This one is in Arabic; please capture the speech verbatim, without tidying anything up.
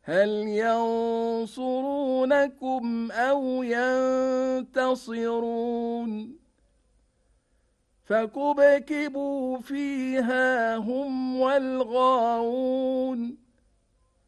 هل ينصرونكم أو ينتصرون فكبكبوا فيها هم والغاوون